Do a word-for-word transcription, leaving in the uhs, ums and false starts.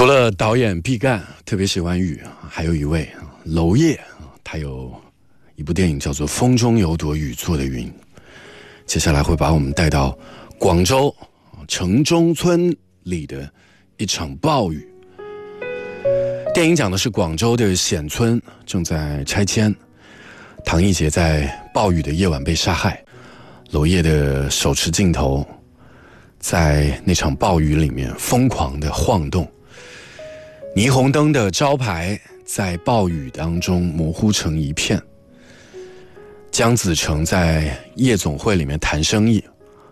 除了导演毕赣特别喜欢雨，还有一位娄烨，他有一部电影叫做《风中有朵雨做的云》，接下来会把我们带到广州城中村里的一场暴雨。电影讲的是广州的冼村正在拆迁，唐奕杰在暴雨的夜晚被杀害，娄烨的手持镜头在那场暴雨里面疯狂的晃动，霓虹灯的招牌在暴雨当中模糊成一片。江子成在夜总会里面谈生意，